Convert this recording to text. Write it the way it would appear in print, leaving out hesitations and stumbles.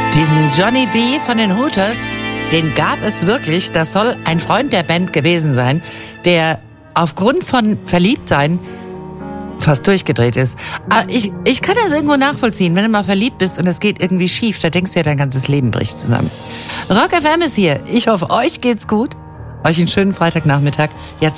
Diesen Johnny B. von den Hooters, den gab es wirklich. Das soll ein Freund der Band gewesen sein, der aufgrund von Verliebtsein fast durchgedreht ist. Aber ich kann das irgendwo nachvollziehen, wenn du mal verliebt bist und es geht irgendwie schief, da denkst du ja, dein ganzes Leben bricht zusammen. Rock FM ist hier. Ich hoffe, euch geht's gut. Euch einen schönen Freitagnachmittag. Jetzt